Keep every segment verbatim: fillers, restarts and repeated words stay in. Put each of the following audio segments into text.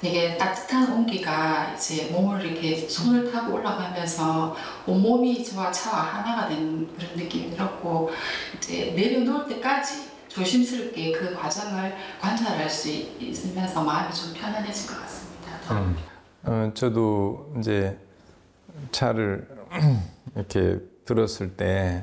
되게 따뜻한 온기가 이제 몸을 이렇게 손을 타고 올라가면서 온몸이 저와 차와 하나가 되는 그런 느낌이 들었고, 이제 내려놓을 때까지 조심스럽게 그 과정을 관찰할 수 있으면서 마음이 좀 편안해진 것 같습니다. 음. 어, 저도 이제 차를 이렇게 들었을 때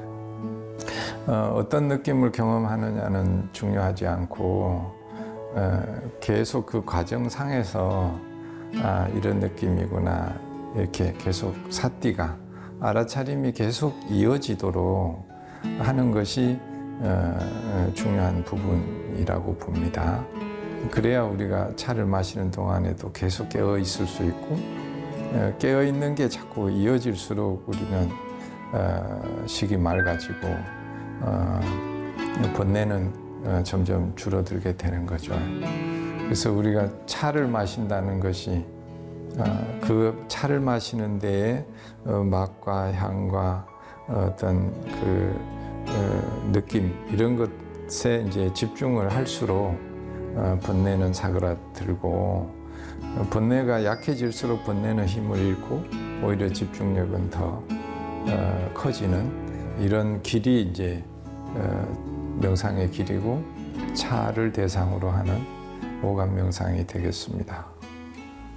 어, 어떤 느낌을 경험하느냐는 중요하지 않고 어, 계속 그 과정상에서 아, 이런 느낌이구나 이렇게 계속 삿띠가 알아차림이 계속 이어지도록 하는 것이 어, 중요한 부분이라고 봅니다. 그래야 우리가 차를 마시는 동안에도 계속 깨어 있을 수 있고 어, 깨어 있는 게 자꾸 이어질수록 우리는 어, 식이 맑아지고 어, 번뇌는 어, 점점 줄어들게 되는 거죠. 그래서 우리가 차를 마신다는 것이 어, 그 차를 마시는 데에 어, 맛과 향과 어떤 그 어, 느낌 이런 것에 이제 집중을 할수록 어, 번뇌는 사그라들고 어, 번뇌가 약해질수록 번뇌는 힘을 잃고 오히려 집중력은 더 어, 커지는 이런 길이 이제 어, 명상의 길이고 차를 대상으로 하는 오감 명상이 되겠습니다.